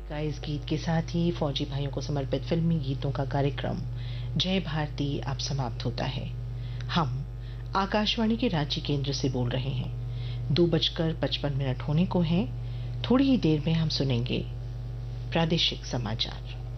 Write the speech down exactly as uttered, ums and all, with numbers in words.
का इस गीत के साथ ही फौजी भाइयों को समर्पित फिल्मी गीतों का कार्यक्रम जय भारती अब समाप्त होता है। हम आकाशवाणी के रांची केंद्र से बोल रहे हैं। दो बजकर पचपन मिनट होने को हैं। थोड़ी ही देर में हम सुनेंगे प्रादेशिक समाचार।